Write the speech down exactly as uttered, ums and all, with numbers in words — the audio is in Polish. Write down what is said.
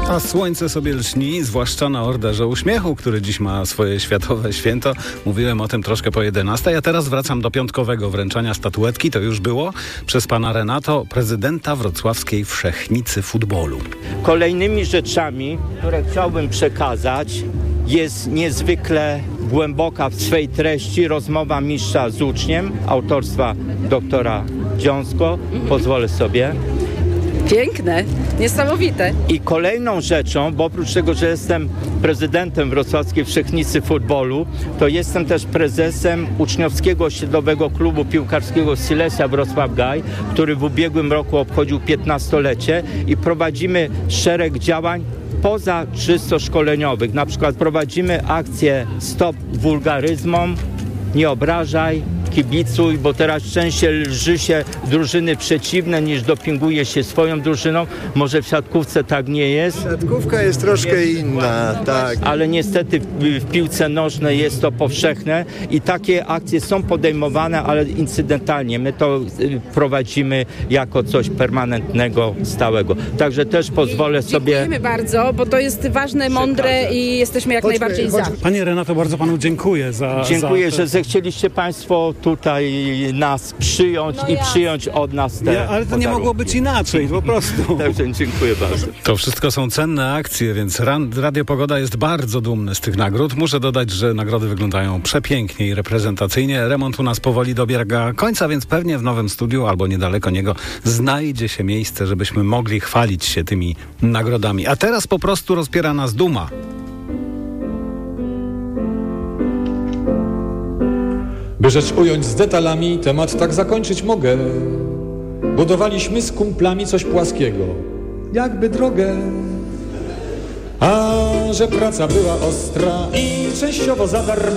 A słońce sobie lśni, zwłaszcza na Orderze Uśmiechu, który dziś ma swoje światowe święto. Mówiłem o tym troszkę po jedenastej, a teraz wracam do piątkowego wręczania statuetki. To już było przez pana Renato, prezydenta wrocławskiej Wszechnicy Futbolu. Kolejnymi rzeczami, które chciałbym przekazać, jest niezwykle głęboka w swej treści rozmowa mistrza z uczniem, autorstwa doktora Dziąsko. Pozwolę sobie. Piękne, niesamowite. I kolejną rzeczą, bo oprócz tego, że jestem prezydentem Wrocławskiej Wszechnicy Futbolu, to jestem też prezesem uczniowskiego osiedlowego klubu piłkarskiego Silesia Wrocław Gaj, który w ubiegłym roku obchodził piętnastolecie i prowadzimy szereg działań poza czysto szkoleniowych. Na przykład prowadzimy akcję Stop Wulgaryzmom, nie obrażaj, kibicuj, bo teraz częściej lży się drużyny przeciwne niż dopinguje się swoją drużyną. Może w siatkówce tak nie jest. Siatkówka jest troszkę jest inna, tak. Ale niestety w, w piłce nożnej jest to powszechne i takie akcje są podejmowane, ale incydentalnie. My to prowadzimy jako coś permanentnego, stałego. Także też pozwolę sobie... Dziękujemy bardzo, bo to jest ważne, mądre i jesteśmy jak chodźmy, najbardziej chodźmy. za. Panie Renato, bardzo panu dziękuję za... Dziękuję, za że zechcieliście państwo tutaj nas przyjąć no i jasne. przyjąć od nas te ja, Ale to podarunki. nie mogło być inaczej, po prostu. Także dziękuję bardzo. To wszystko są cenne akcje, więc Radio Pogoda jest bardzo dumny z tych nagród. Muszę dodać, że nagrody wyglądają przepięknie i reprezentacyjnie. Remont u nas powoli dobiega końca, więc pewnie w nowym studiu albo niedaleko niego znajdzie się miejsce, żebyśmy mogli chwalić się tymi nagrodami. A teraz po prostu rozpiera nas duma. By rzecz ująć z detalami, temat tak zakończyć mogę. Budowaliśmy z kumplami coś płaskiego, jakby drogę. A że praca była ostra i częściowo za darmo,